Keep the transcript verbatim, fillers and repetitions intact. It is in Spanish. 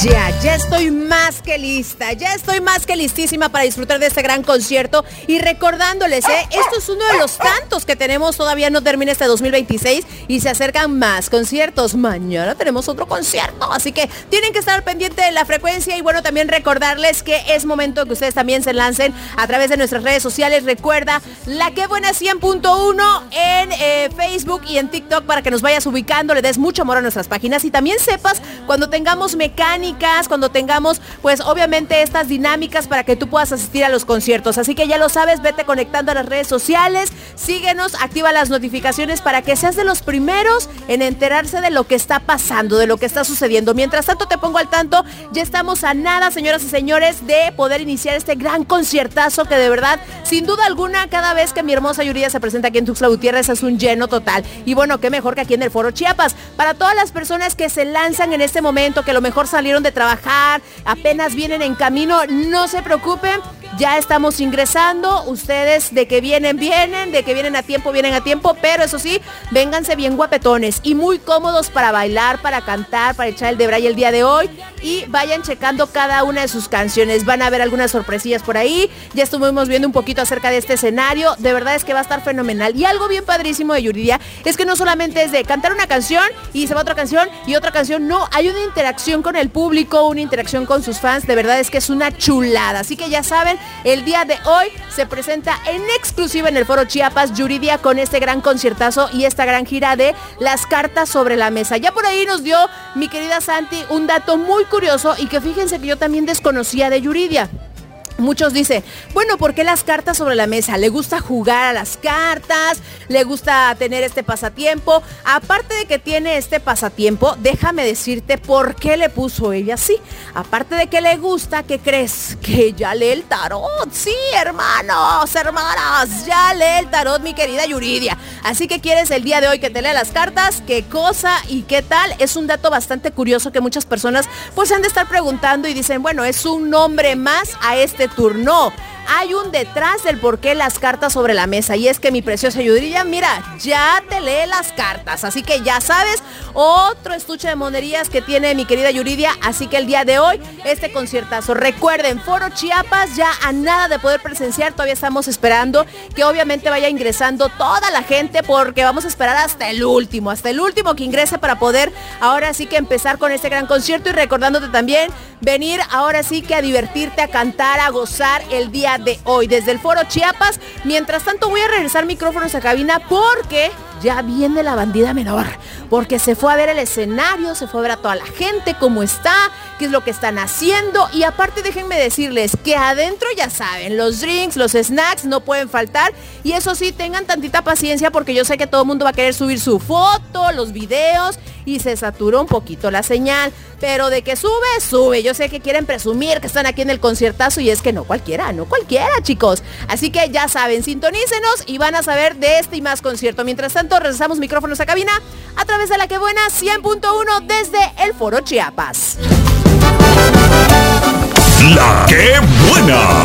Ya, ya estoy más que lista, ya estoy más que listísima para disfrutar de este gran concierto y recordándoles, ¿eh? Esto es uno de los tantos que tenemos, todavía no termina este dos mil veintiséis y se acercan más conciertos. Mañana tenemos otro concierto, así que tienen que estar pendientes de la frecuencia y bueno, también recordarles que es momento que ustedes también se lancen a través de nuestras redes sociales. Recuerda, La Que Buena cien punto uno en eh, Facebook y en TikTok para que nos vayas ubicando, le des mucho amor a nuestras páginas y también sepas cuando tengamos mecánicas, cuando tengamos pues obviamente estas dinámicas para que tú puedas asistir a los conciertos. Así que ya lo sabes, vete conectando a las redes sociales, síguenos, activa las notificaciones para que seas de los primeros en enterarse de lo que está pasando, de lo que está sucediendo. Mientras tanto te pongo al tanto, ya estamos a nada, señoras y señores, de poder iniciar este gran conciertazo que de verdad, sin duda alguna, cada vez que mi hermosa Yuridia se presenta aquí en Tuxtla Gutiérrez es un lleno total. Y bueno, qué mejor que aquí en el Foro Chiapas. Para todas las personas que se lanzan en este momento, que a lo mejor salieron de trabajar, apenas vienen en camino, no se preocupen, ya estamos ingresando. Ustedes de que vienen, vienen, de que vienen a tiempo, vienen a tiempo, pero eso sí, vénganse bien guapetones y muy cómodos para bailar, para cantar, para echar el debray el día de hoy y vayan checando cada una de sus canciones. Van a ver algunas sorpresillas por ahí, ya estuvimos viendo un poquito acerca de este escenario, de verdad es que va a estar fenomenal. Y algo bien padrísimo de Yuridia es que no solamente es de cantar una canción y se va otra canción y otra canción, no, hay una interacción con el público, una interacción con sus fans, de verdad es que es una chulada. Así que ya saben, el día de hoy se presenta en exclusiva en el Foro Chiapas Yuridia con este gran conciertazo y esta gran gira de Las Cartas sobre la Mesa. Ya por ahí nos dio mi querida Santi un dato muy curioso y que fíjense que yo también desconocía de Yuridia. Muchos dicen, bueno, ¿por qué las cartas sobre la mesa? ¿Le gusta jugar a las cartas? ¿Le gusta tener este pasatiempo? Aparte de que tiene este pasatiempo, déjame decirte por qué le puso ella así. Aparte de que le gusta, ¿qué crees? Que ya lee el tarot. Sí, hermanos, hermanas, ya lee el tarot mi querida Yuridia. Así que quieres el día de hoy que te lea las cartas, qué cosa y qué tal. Es un dato bastante curioso que muchas personas pues han de estar preguntando y dicen, bueno, es un nombre más a este turno. Hay un detrás del por qué las cartas sobre la mesa y es que mi preciosa Yuridia, mira, ya te lee las cartas, así que ya sabes, otro estuche de monerías que tiene mi querida Yuridia, así que el día de hoy, este conciertazo, recuerden, Foro Chiapas, ya a nada de poder presenciar, todavía estamos esperando que obviamente vaya ingresando toda la gente porque vamos a esperar hasta el último, hasta el último que ingrese para poder ahora sí que empezar con este gran concierto y recordándote también venir ahora sí que a divertirte, a cantar, a gozar el día de hoy desde el Foro Chiapas. Mientras tanto voy a regresar micrófonos a cabina porque ya viene la bandida menor, porque se fue a ver el escenario, se fue a ver a toda la gente, cómo está, qué es lo que están haciendo y aparte déjenme decirles que adentro ya saben, los drinks, los snacks no pueden faltar y eso sí, tengan tantita paciencia porque yo sé que todo el mundo va a querer subir su foto, los videos y se saturó un poquito la señal, pero de que sube, sube. Yo sé que quieren presumir que están aquí en el conciertazo y es que no cualquiera, no cualquiera, chicos. Así que ya saben, sintonícenos y van a saber de este y más concierto. Mientras tanto, regresamos micrófonos a cabina a través de La Que Buena cien punto uno desde el Foro Chiapas. La Que Buena.